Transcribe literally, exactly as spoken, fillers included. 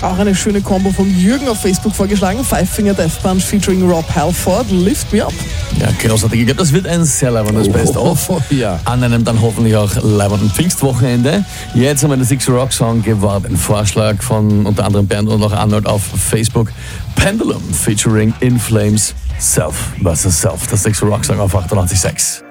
Auch eine schöne Combo von Jürgen auf Facebook vorgeschlagen. Five Finger Death Punch featuring Rob Halford, Lift Me Up. Ja, großartig. Ich glaube, das wird ein sehr leibendes Oh, Best-of. oh, ja. An einem dann hoffentlich auch leibenden Pfingstwochenende. Jetzt haben wir den Six Rock Song geworden. Ein Vorschlag von unter anderem Bernd und auch Arnold auf Facebook. Pendulum featuring In Flames, Self versus Self. Das Six Rock Song auf achtundachtzig Komma sechs.